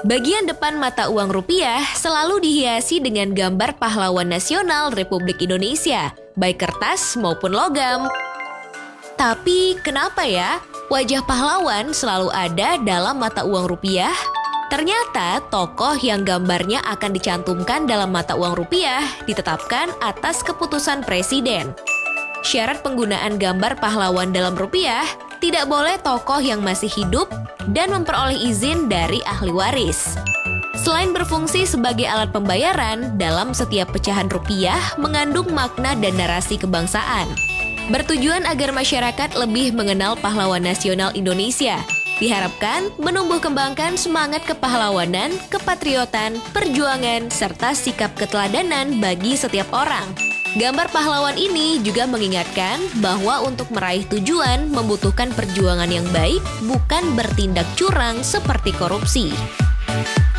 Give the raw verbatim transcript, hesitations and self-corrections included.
Bagian depan mata uang rupiah selalu dihiasi dengan gambar pahlawan nasional Republik Indonesia, baik kertas maupun logam. Tapi kenapa ya wajah pahlawan selalu ada dalam mata uang rupiah? Ternyata tokoh yang gambarnya akan dicantumkan dalam mata uang rupiah ditetapkan atas keputusan presiden. Syarat penggunaan gambar pahlawan dalam rupiah, tidak boleh tokoh yang masih hidup dan memperoleh izin dari ahli waris. Selain berfungsi sebagai alat pembayaran, dalam setiap pecahan rupiah mengandung makna dan narasi kebangsaan. Bertujuan agar masyarakat lebih mengenal pahlawan nasional Indonesia. Diharapkan menumbuh kembangkan semangat kepahlawanan, kepatriotan, perjuangan, serta sikap keteladanan bagi setiap orang. Gambar pahlawan ini juga mengingatkan bahwa untuk meraih tujuan membutuhkan perjuangan yang baik, bukan bertindak curang seperti korupsi.